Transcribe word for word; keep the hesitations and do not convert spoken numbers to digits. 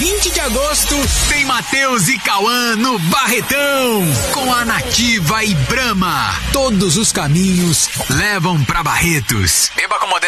vinte de agosto, tem Matheus e Cauã no Barretão, com a Nativa e Brahma. Todos os caminhos levam pra Barretos. Beba com moderação.